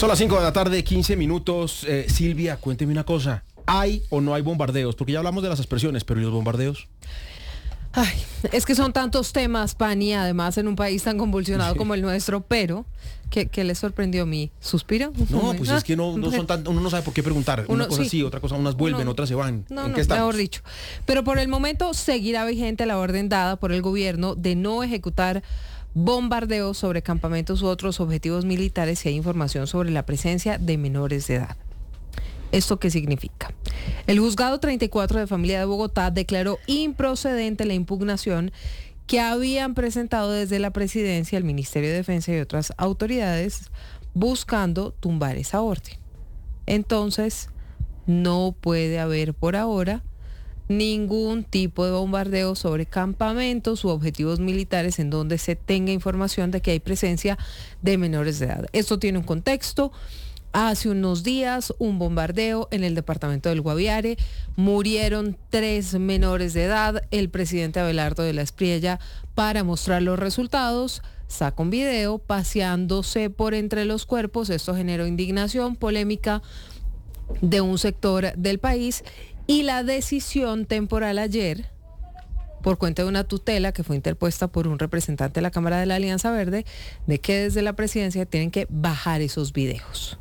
Son las 5 de la tarde, 15 minutos. Silvia, cuénteme una cosa. ¿Hay o no hay bombardeos? Porque ya hablamos de las expresiones, pero ¿y los bombardeos? Ay, es que son tantos temas, Pani, además en un país tan convulsionado como el nuestro, pero ¿qué les sorprendió a mí? ¿Suspiro? No, pues es que no son tan, uno no sabe por qué preguntar. Una cosa sí, otra cosa, unas vuelven, otras se van. ¿En qué estamos? Mejor dicho. Pero por el momento seguirá vigente la orden dada por el gobierno de no ejecutar bombardeos sobre campamentos u otros objetivos militares si hay información sobre la presencia de menores de edad. ¿Esto qué significa? El juzgado 34 de familia de Bogotá declaró improcedente la impugnación que habían presentado desde la presidencia, el Ministerio de Defensa y otras autoridades buscando tumbar esa orden. Entonces, no puede haber por ahora ningún tipo de bombardeo sobre campamentos u objetivos militares en donde se tenga información de que hay presencia de menores de edad. Esto tiene un contexto. Hace unos días, un bombardeo en el departamento del Guaviare, murieron 3 menores de edad. El presidente Abelardo de la Espriella, para mostrar los resultados, saca un video paseándose por entre los cuerpos. Esto generó indignación, polémica de un sector del país, y la decisión temporal ayer, por cuenta de una tutela que fue interpuesta por un representante de la Cámara de la Alianza Verde, de que desde la presidencia tienen que bajar esos videos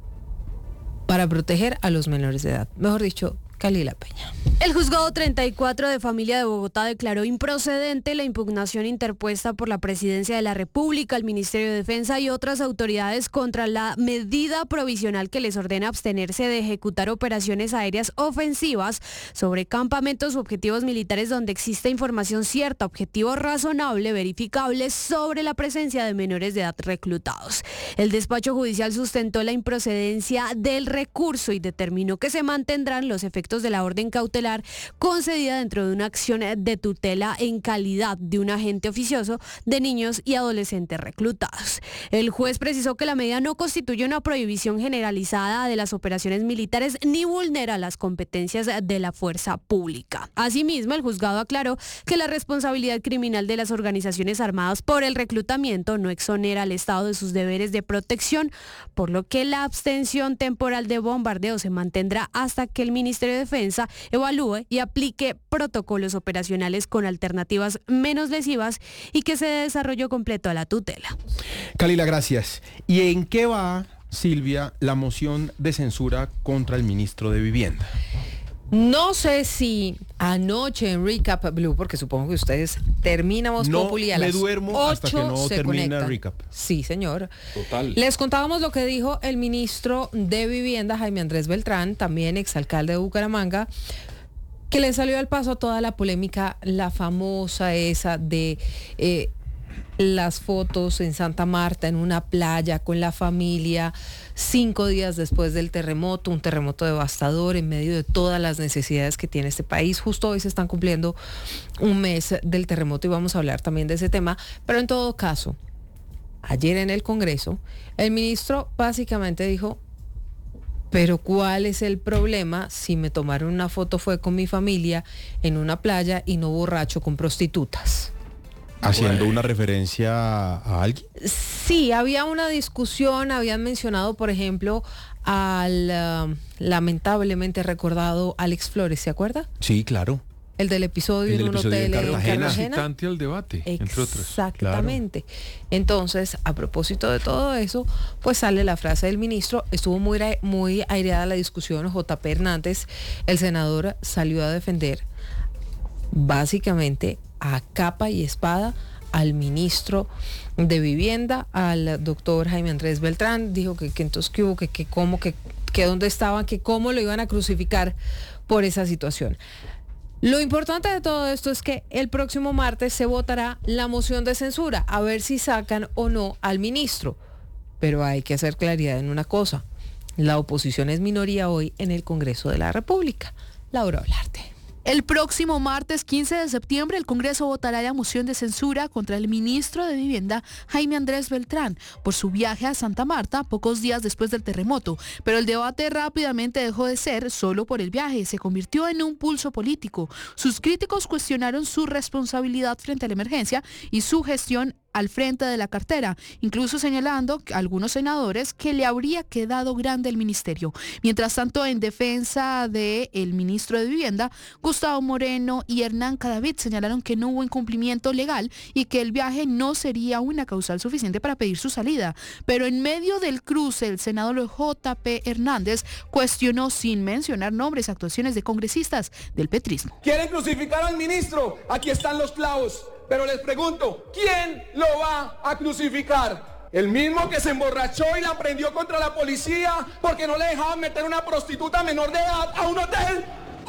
para proteger a los menores de edad. Mejor dicho, Kalila Peña. El juzgado 34 de familia de Bogotá declaró improcedente la impugnación interpuesta por la Presidencia de la República, el Ministerio de Defensa y otras autoridades contra la medida provisional que les ordena abstenerse de ejecutar operaciones aéreas ofensivas sobre campamentos u objetivos militares donde exista información cierta, objetivo razonable, verificable sobre la presencia de menores de edad reclutados. El despacho judicial sustentó la improcedencia del recurso y determinó que se mantendrán los efectos de la orden cautelar concedida dentro de una acción de tutela en calidad de un agente oficioso de niños y adolescentes reclutados. El juez precisó que la medida no constituye una prohibición generalizada de las operaciones militares ni vulnera las competencias de la fuerza pública. Asimismo, el juzgado aclaró que la responsabilidad criminal de las organizaciones armadas por el reclutamiento no exonera al Estado de sus deberes de protección, por lo que la abstención temporal de bombardeo se mantendrá hasta que el Ministerio de Defensa evalúe y aplique protocolos operacionales con alternativas menos lesivas y que se dé desarrollo completo a la tutela. Kalila, gracias. ¿Y en qué va, Silvia, la moción de censura contra el ministro de Vivienda? No sé si anoche en Recap Blue, porque supongo que ustedes terminan Voz Populi a las 8 duermo hasta que no se termine conectan. Recap. Sí, señor. Total. Les contábamos lo que dijo el ministro de Vivienda, Jaime Andrés Beltrán, también exalcalde de Bucaramanga, que le salió al paso a toda la polémica, la famosa esa de las fotos en Santa Marta, en una playa con la familia, 5 días después del terremoto, un terremoto devastador en medio de todas las necesidades que tiene este país. Justo hoy se están cumpliendo un mes del terremoto y vamos a hablar también de ese tema, pero en todo caso, ayer en el Congreso, el ministro básicamente dijo: pero ¿cuál es el problema si me tomaron una foto fue con mi familia en una playa y no borracho con prostitutas? ¿Haciendo una referencia a alguien? Sí, había una discusión, habían mencionado, por ejemplo, al lamentablemente recordado Alex Flores, ¿se acuerda? Sí, claro. El del episodio en un hotel en Cartagena. Al debate, entre otros. Exactamente. Claro. Entonces, a propósito de todo eso, pues sale la frase del ministro. Estuvo muy aireada la discusión. JP Hernández, el senador, salió a defender básicamente a capa y espada al ministro de Vivienda, al doctor Jaime Andrés Beltrán. Dijo que entonces que hubo, que cómo, que dónde estaban, que cómo lo iban a crucificar por esa situación. Lo importante de todo esto es que el próximo martes se votará la moción de censura, a ver si sacan o no al ministro. Pero hay que hacer claridad en una cosa: la oposición es minoría hoy en el Congreso de la República. Laura Olarte. El próximo martes 15 de septiembre el Congreso votará la moción de censura contra el ministro de Vivienda, Jaime Andrés Beltrán, por su viaje a Santa Marta pocos días después del terremoto. Pero el debate rápidamente dejó de ser solo por el viaje, se convirtió en un pulso político. Sus críticos cuestionaron su responsabilidad frente a la emergencia y su gestión al frente de la cartera, incluso señalando a algunos senadores que le habría quedado grande el ministerio. Mientras tanto, en defensa del ministro de Vivienda, Gustavo Moreno y Hernán Cadavid señalaron que no hubo incumplimiento legal y que el viaje no sería una causal suficiente para pedir su salida. Pero en medio del cruce, el senador J.P. Hernández cuestionó, sin mencionar nombres, actuaciones de congresistas del petrismo. ¿Quieren crucificar al ministro? Aquí están los clavos. Pero les pregunto, ¿quién lo va a crucificar? ¿El mismo que se emborrachó y la prendió contra la policía porque no le dejaban meter una prostituta menor de edad a un hotel?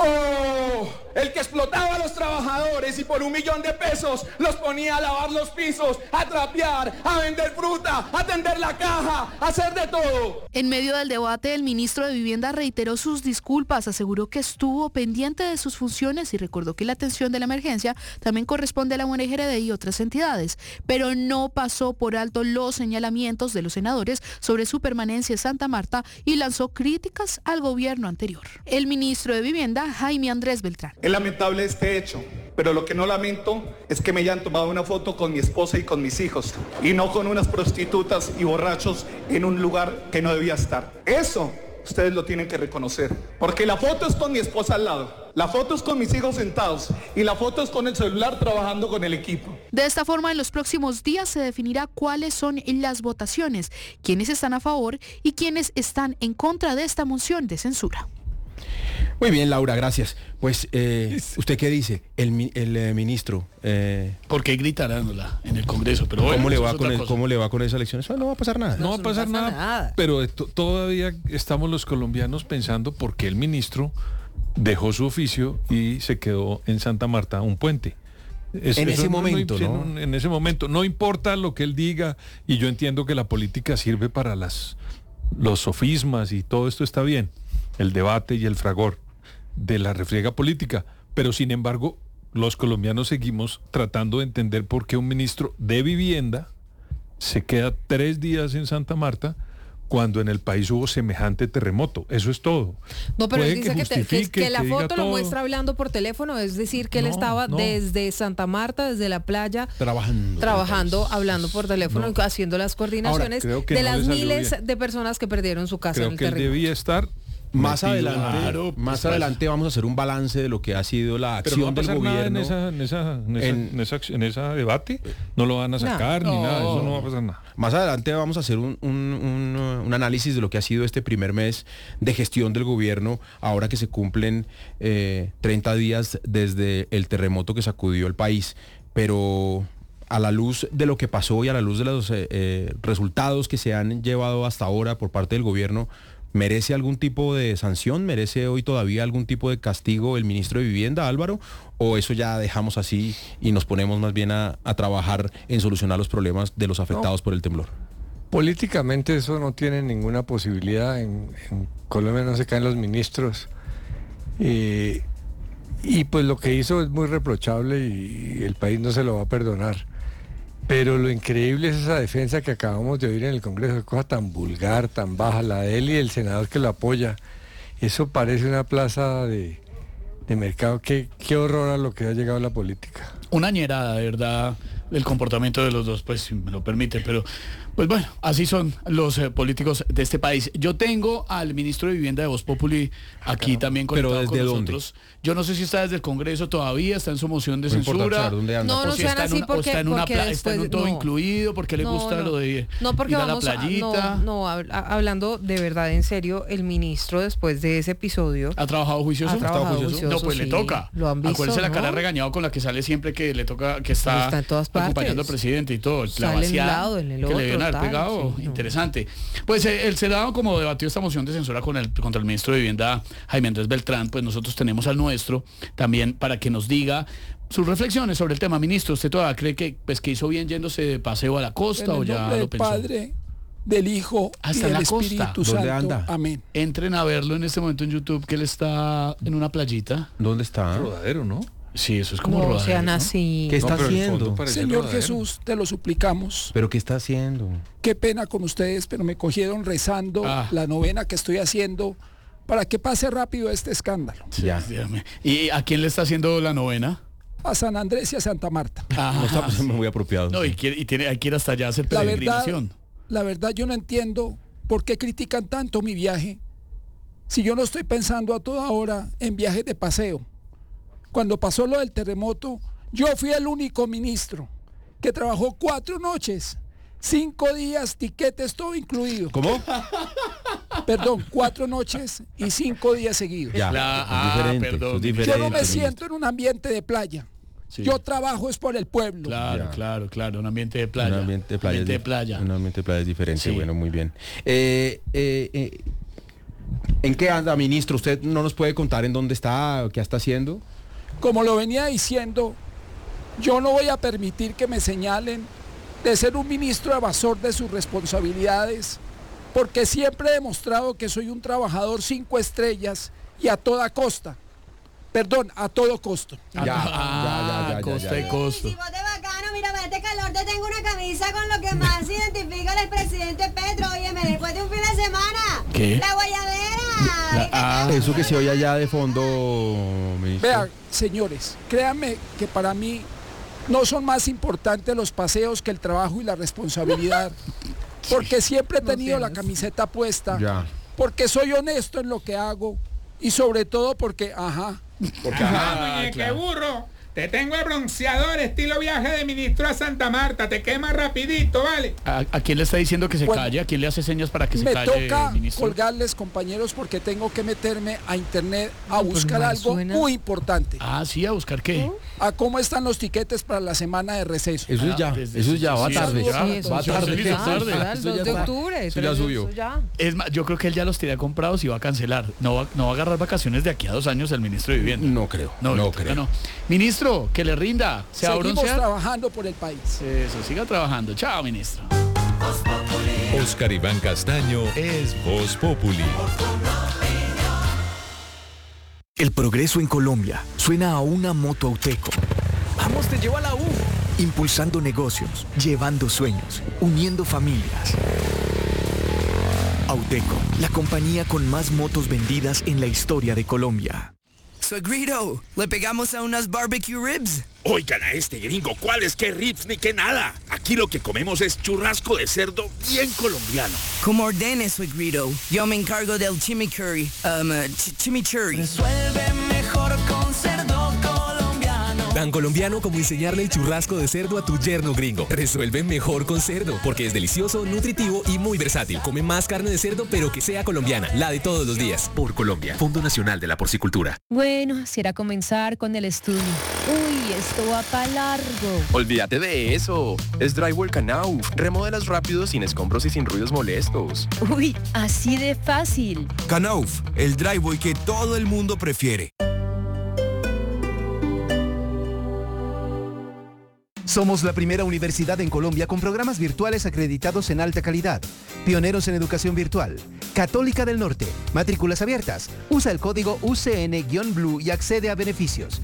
¡Oh! El que explotaba a los trabajadores y por $1 millón los ponía a lavar los pisos, a trapear, a vender fruta, a tender la caja, a hacer de todo. En medio del debate, el ministro de Vivienda reiteró sus disculpas, aseguró que estuvo pendiente de sus funciones y recordó que la atención de la emergencia también corresponde a la UNGRD y otras entidades, pero no pasó por alto los señalamientos de los senadores sobre su permanencia en Santa Marta y lanzó críticas al gobierno anterior. El ministro de Vivienda, Jaime Andrés Beltrán. Es lamentable este hecho, pero lo que no lamento es que me hayan tomado una foto con mi esposa y con mis hijos, y no con unas prostitutas y borrachos en un lugar que no debía estar. Eso ustedes lo tienen que reconocer, porque la foto es con mi esposa al lado, la foto es con mis hijos sentados y la foto es con el celular trabajando con el equipo. De esta forma, en los próximos días se definirá cuáles son las votaciones, quiénes están a favor y quiénes están en contra de esta moción de censura. Muy bien, Laura, gracias. Pues, ¿usted qué dice? El ministro... Porque gritarán en el Congreso, pero bueno, ¿Cómo le va con esa elección? Eso no va a pasar nada. No va a pasar nada. Pero todavía estamos los colombianos pensando por qué el ministro dejó su oficio y se quedó en Santa Marta, un puente. En ese momento, ¿no? En ese momento. No importa lo que él diga, y yo entiendo que la política sirve para los sofismas y todo esto está bien. El debate y el fragor de la refriega política, pero sin embargo los colombianos seguimos tratando de entender por qué un ministro de Vivienda se queda 3 días en Santa Marta cuando en el país hubo semejante terremoto. Eso es todo. No, pero él dice que la foto lo muestra hablando por teléfono, es decir, que él estaba desde Santa Marta, desde la playa, trabajando, hablando por teléfono, haciendo las coordinaciones de las miles de personas que perdieron su casa en el terremoto. Creo que él debía estar... Más adelante vamos a hacer un balance de lo que ha sido la acción del gobierno. En ese debate no lo van a sacar ni nada, eso no va a pasar nada. Más adelante vamos a hacer un análisis de lo que ha sido este primer mes de gestión del gobierno, ahora que se cumplen 30 días desde el terremoto que sacudió el país. Pero a la luz de lo que pasó y a la luz de los resultados que se han llevado hasta ahora por parte del gobierno, ¿merece algún tipo de sanción? ¿Merece hoy todavía algún tipo de castigo el ministro de Vivienda, Álvaro? ¿O eso ya dejamos así y nos ponemos más bien a trabajar en solucionar los problemas de los afectados por el temblor? Políticamente eso no tiene ninguna posibilidad. En Colombia no se caen los ministros. Y pues lo que hizo es muy reprochable y el país no se lo va a perdonar. Pero lo increíble es esa defensa que acabamos de oír en el Congreso, qué cosa tan vulgar, tan baja, la de él y el senador que lo apoya. Eso parece una plaza de mercado. Qué horror a lo que ha llegado la política. Una ñerada, de verdad, del comportamiento de los dos, pues si me lo permite, pero pues bueno, así son los políticos de este país. Yo tengo al ministro de Vivienda de Voz Populi aquí también conectado con nosotros. Yo no sé si está desde el Congreso todavía, está en su moción de censura. No suena así porque está en un todo incluido, porque le gusta lo de porque ir a la playita. Hablando de verdad, en serio, el ministro después de ese episodio... ¿Ha trabajado juicioso? No, pues sí, le toca. Lo han visto, acuérdese la cara regañado con la que sale siempre que le toca, que está en todas partes, acompañando al presidente y todo. La vaciada en el otro, que le deben haber pegado. Sí, interesante. Pues el Senado, como debatió esta moción de censura contra el ministro de Vivienda, Jaime Andrés Beltrán, pues nosotros tenemos al nuestro también para que nos diga sus reflexiones sobre el tema. Ministro, ¿usted todavía cree que hizo bien yéndose de paseo a la costa o ya lo pensó? Padre, del Hijo y del Espíritu Santo. Anda? Amén. Entren a verlo en este momento en YouTube, que él está en una playita. ¿Dónde está? Rodadero, ¿no? Sí, eso es como no rodadero, sean ¿no? así. ¿Qué está haciendo? Señor Jesús, te lo suplicamos. ¿Pero qué está haciendo? Qué pena con ustedes, pero me cogieron rezando la novena que estoy haciendo para que pase rápido este escándalo. Sí, ya. ¿Y a quién le está haciendo la novena? a San Andrés y a Santa Marta. No está pues, muy apropiado. No, hay que ir hasta allá a hacer peregrinación. La verdad yo no entiendo por qué critican tanto mi viaje. Si yo no estoy pensando a toda hora en viajes de paseo. Cuando pasó lo del terremoto, yo fui el único ministro que trabajó 4 noches, 5 días, tiquetes, todo incluido. ¿Cómo? Perdón, 4 noches y 5 días seguidos. Ya, perdón. Yo no me siento en un ambiente de playa. Sí. Yo trabajo es por el pueblo. Claro, un ambiente de playa. Un ambiente de playa. Un ambiente de playa es diferente, sí. Bueno, muy bien. ¿En qué anda, ministro? ¿Usted no nos puede contar en dónde está, qué está haciendo? Como lo venía diciendo, yo no voy a permitir que me señalen de ser un ministro evasor de sus responsabilidades, porque siempre he demostrado que soy un trabajador 5 estrellas y a toda costa. Perdón, a todo costo. Ya, costa y costo. Si vos de bacano, mira, para este calor te tengo una camisa con lo que más identifica al expresidente Petro. Óyeme, después de un fin de semana. ¿Qué? La guayabera. Eso que se oye allá de fondo, ministro. Vean, señores, créanme que para mí no son más importantes los paseos que el trabajo y la responsabilidad. Porque siempre he tenido la camiseta puesta. Porque soy honesto en lo que hago. Y sobre todo porque, ¡Qué burro! Te tengo el bronceador estilo viaje de ministro a Santa Marta. Te quema rapidito, ¿vale? ¿A quién le está diciendo que se calle? ¿A quién le hace señas para que se calle, me toca ministro? Colgarles, compañeros, porque tengo que meterme a internet a buscar algo muy importante. ¿Sí? ¿A buscar qué? A cómo están los tiquetes para la semana de receso. Eso es ya, va tarde. Va tarde. El 2 de octubre. Eso ya subió. Es más, yo creo que él ya los tiene comprados y va a cancelar. No va a agarrar vacaciones de aquí a 2 años el ministro de Vivienda. No creo. No creo. Ministro, que le rinda. Seguimos trabajando por el país. Eso, siga trabajando. Chao, ministro. Oscar Iván Castaño es Voz Populi. El progreso en Colombia suena a una moto Auteco. ¡Vamos, te llevo a la U! Impulsando negocios, llevando sueños, uniendo familias. Auteco, la compañía con más motos vendidas en la historia de Colombia. Suegrito, ¿le pegamos a unas barbecue ribs? Oigan a este gringo, ¿cuáles qué ribs ni qué nada? Aquí lo que comemos es churrasco de cerdo bien colombiano. Como ordene, suegrito. Yo me encargo del chimichurri. Chimichurri. Resuelve mejor con cerdo colombiano. Tan colombiano como enseñarle el churrasco de cerdo a tu yerno gringo. Resuelve mejor con cerdo, porque es delicioso, nutritivo y muy versátil. Come más carne de cerdo, pero que sea colombiana, la de todos los días. Por Colombia, Fondo Nacional de la Porcicultura. Bueno, será comenzar con el estudio. Uy, esto va para largo. Olvídate de eso. Es Drywall Knauf. Remodelas rápido, sin escombros y sin ruidos molestos. Uy, así de fácil. Knauf, el drywall que todo el mundo prefiere. Somos la primera universidad en Colombia con programas virtuales acreditados en alta calidad. Pioneros en educación virtual. Católica del Norte. Matrículas abiertas. Usa el código UCN-BLUE y accede a beneficios.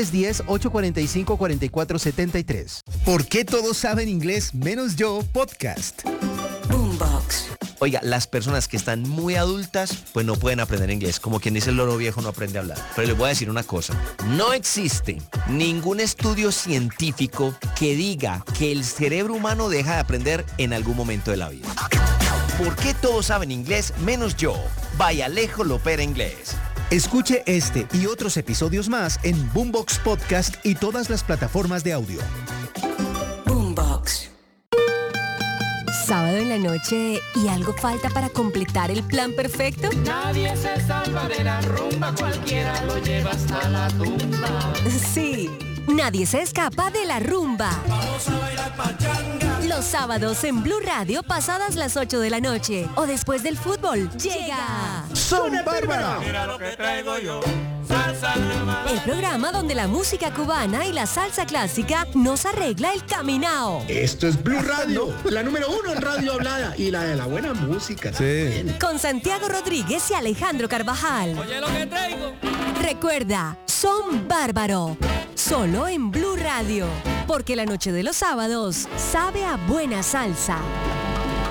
310-845-4473. ¿Por qué todos saben inglés menos yo? Podcast. Boombox. Oiga, las personas que están muy adultas, pues no pueden aprender inglés. Como quien dice el loro viejo no aprende a hablar. Pero les voy a decir una cosa. No existe ningún estudio científico que diga que el cerebro humano deja de aprender en algún momento de la vida. ¿Por qué todos saben inglés menos yo? Vaya Alejo Lopera Inglés. Escuche este y otros episodios más en Boombox Podcast y todas las plataformas de audio. Boombox. Sábado en la noche y algo falta para completar el plan perfecto. Nadie se salva de la rumba, cualquiera lo lleva hasta la tumba. Sí, nadie se escapa de la rumba. Vamos a bailar pachanga. Los sábados en Blue Radio pasadas las 8 de la noche o después del fútbol llega Son Bárbara. Mira lo que traigo yo. Salsa nueva. El programa donde la música cubana y la salsa clásica nos arregla el caminao. Esto es Blue Radio, la número 1 en radio hablada y la de la buena música. Sí. Con Santiago Rodríguez y Alejandro Carvajal. Oye lo que traigo. Recuerda, Son Bárbaro. Solo en Blue Radio. Porque la noche de los sábados sabe a buena salsa.